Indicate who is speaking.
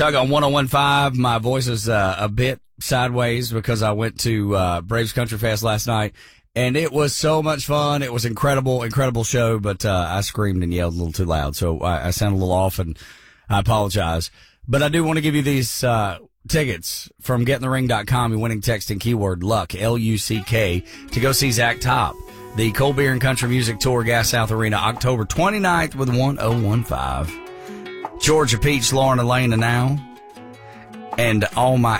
Speaker 1: Doug on 101.5. My voice is a bit sideways because I went to Braves Country Fest last night, and it was so much fun. It was incredible show, but I screamed and yelled a little too loud, so I sound a little off, and I apologize. But I do want to give you these tickets from gettinthering.com. You're winning texting keyword LUCK, L-U-C-K, to go see Zach Top. The Cold Beer and Country Music Tour, Gas South Arena, October 29th with 1015. Georgia Peach, Lauren Elena now, and all my